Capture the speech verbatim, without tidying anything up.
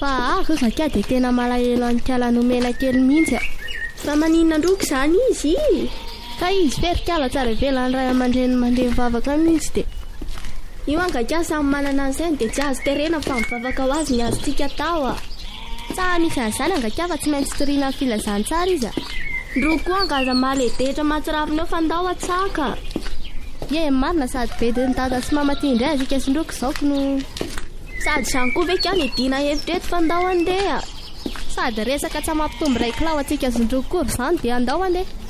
fa aho zaka dia tena malahelo anikala nomena kely mihitsy. Fa maninona androko zany izy? Fa izy ferikala tsara velany ray aman-dreny mandeha mivavaka mihitsy dia. Io angaka samy manana an'izany dia tsy azo terena fa mivavaka ho azy ny azontsika tao a. Sa misy an'izany angaka fa tsy maintsy toriana filazantsara izy a. Ndroko angaza maledehitra mahatsiravina eo fandao atsaka. Ye marina sady bediny tata sy mamatindray azika sindroko izao no sady izany koa veka ny dina hevitreto fandao andeha. Sady resaka tsy mampitombo ray kilao atsika sindroko kory izany dia andao andeha.